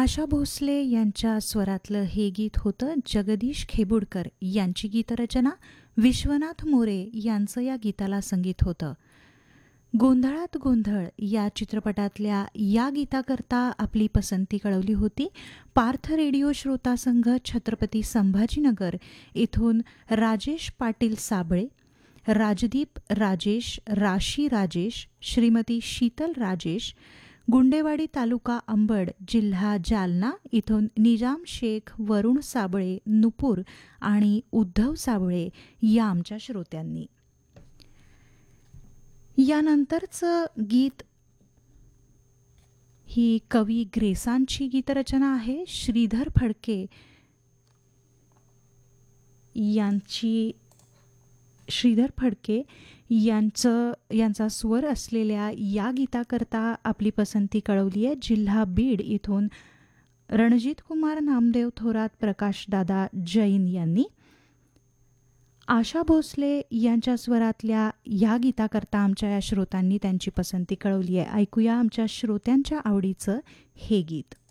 आशा भोसले यांच्या स्वरातलं हे गीत होतं. जगदीश खेबुडकर यांची गीतरचना, विश्वनाथ मोरे यांचं या गीताला संगीत होतं. गोंधळात गोंधळ या चित्रपटातल्या या गीताकरता आपली पसंती कळवली होती पार्थ रेडिओ श्रोता संघ, छत्रपती संभाजीनगर इथून राजेश पाटील साबळे, राजदीप राजेश, राशी राजेश, श्रीमती शीतल राजेश, गुंडेवाडी तालुका अंबड, जिल्हा जालना इथून निजाम शेख, वरुण साबळे, नुपूर आणि उद्धव साबळे या आमच्या श्रोत्यांनी. यानंतरचं गीत ही कवी ग्रेसांची गीतरचना आहे. श्रीधर फडके यांचा स्वर असलेल्या या गीताकरता आपली पसंती कळवली आहे. जिल्हा बीड इथून रणजित कुमार नामदेव थोरात, प्रकाशदादा जैन यांनी. आशा भोसले यांच्या स्वरातल्या या गीताकरता आमच्या या श्रोत्यांनी त्यांची पसंती कळवली आहे. ऐकूया आमच्या श्रोत्यांच्या आवडीचं हे गीत.